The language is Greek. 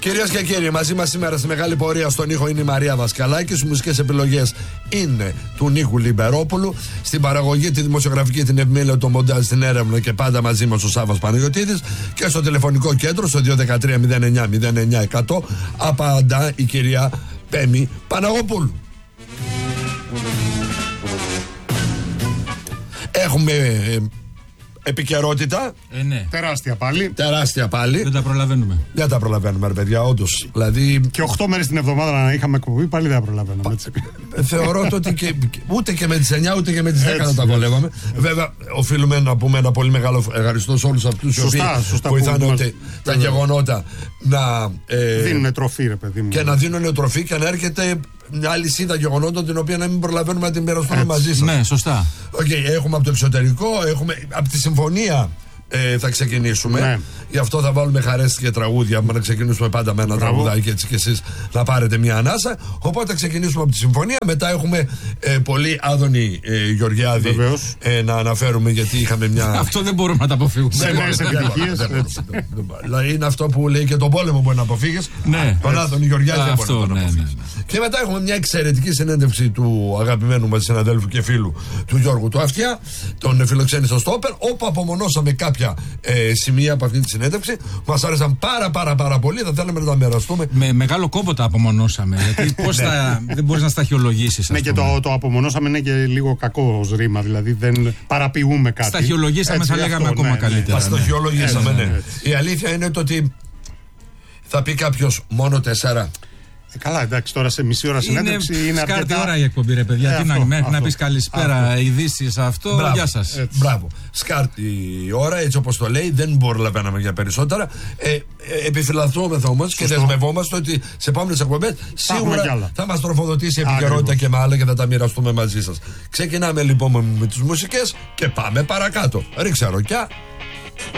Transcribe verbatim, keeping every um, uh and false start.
Κυρίες και κύριοι, μαζί μας σήμερα στη μεγάλη πορεία στον ήχο είναι η Μαρία Δασκαλάκη. Οι μουσικές επιλογές είναι του Νίκου Λιμπερόπουλου. Στην παραγωγή, τη δημοσιογραφική, την επιμέλεια, το μοντάζ, στην έρευνα και πάντα μαζί μας ο Σάββας Παναγιωτίδης. Και στο τηλεφωνικό κέντρο, στο δύο ένα τρία μηδέν εννιά μηδέν εννιά εκατό, απαντά η κυρία Πέμη Παναγοπούλου. Έχουμε ε, επικαιρότητα. Ε, ναι. Τεράστια πάλι. Τεράστια πάλι. Δεν τα προλαβαίνουμε. Δεν τα προλαβαίνουμε, ρε παιδιά, όντως. Δηλαδή. Και οχτώ μέρες την εβδομάδα να είχαμε εκπομπή, πάλι δεν τα προλαβαίνουμε. Έτσι. Θεωρώ ότι και, ούτε και με τις εννιά ούτε και με τις δέκα τα βολεύαμε. Βέβαια, οφείλουμε να πούμε ένα πολύ μεγάλο ευχαριστώ σε όλους αυτούς οι οποίοι βοηθάνε ότι τα γεγονότα να. Ε, δίνουν τροφή, ρε παιδί μου. Και να δίνουν τροφή και να έρχεται μια αλυσίδα γεγονότων την οποία να μην προλαβαίνουμε να την μοιραστούμε μαζί σας. Ναι, σωστά. Okay, έχουμε από το εξωτερικό, έχουμε από τη συμφωνία. Ε, θα ξεκινήσουμε. Ναι. Γι' αυτό θα βάλουμε χαρές και τραγούδια. Να ξεκινήσουμε πάντα με ένα τραγουδάκι έτσι και εσείς να πάρετε μια ανάσα. Οπότε θα ξεκινήσουμε από τη συμφωνία. Μετά έχουμε ε, πολύ Άδωνη ε, Γεωργιάδη ε, να αναφέρουμε γιατί είχαμε μια. Αυτό δεν μπορούμε να τα αποφύγουμε. Σε νέες επιτυχίες. Δηλαδή είναι αυτό που λέει και τον πόλεμο μπορεί να αποφύγεις. Ναι. Τον Άδωνη Γεωργιάδη δεν μπορεί να τον ναι, αποφύγεις. Ναι, ναι. Και μετά έχουμε μια εξαιρετική συνέντευξη του αγαπημένου μας συναδέλφου και φίλου του Γιώργου του Αυτιά, τον φιλοξένη στο Όπερ, όπου απομονώσαμε κάποια ε, σημεία από αυτή τη συνέντευξη. Μας άρεσαν πάρα πάρα πάρα πολύ. Θα θέλαμε να τα μοιραστούμε. Με μεγάλο κόπο τα απομονώσαμε. Γιατί πώς θα, δεν μπορείς να σταχυολογήσεις. Ναι, και το, το απομονώσαμε είναι και λίγο κακό ως ρήμα. Δηλαδή δεν παραποιούμε κάτι. Σταχυολογήσαμε, θα λέγαμε ακόμα ναι, καλύτερα. Τα σταχυολογήσαμε, ναι. ναι. Η αλήθεια είναι το ότι θα πει κάποιος μόνο τέσσερα. Ε, καλά, εντάξει, τώρα σε μισή ώρα συνέντευξη είναι, είναι σκάρτη αρκετά. ώρα η εκπομπή, ρε παιδιά. Ε, Τι αυτό, να, μέχρι αυτό, να πεις καλησπέρα, ειδήσεις, αυτό. Μπράβο, γεια σας. Έτσι. Μπράβο. Σκάρτη η ώρα, έτσι όπως το λέει, δεν προλαβαίναμε για περισσότερα. Ε, ε, επιφυλασσόμεθα όμως και δεσμευόμαστε ότι σε επόμενες εκπομπές σίγουρα θα μας τροφοδοτήσει η επικαιρότητα και με άλλα και θα τα μοιραστούμε μαζί σας. Ξεκινάμε λοιπόν με τις μουσικές και πάμε παρακάτω. Ρίξε ροκιά.